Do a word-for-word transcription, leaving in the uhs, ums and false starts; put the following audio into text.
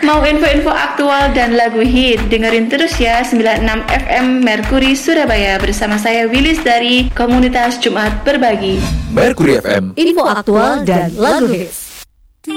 Mau info-info aktual dan lagu hit? Dengerin terus ya sembilan puluh enam F M Mercury Surabaya bersama saya Willis dari komunitas Jumat Berbagi. Mercury F M, info aktual dan lagu hits.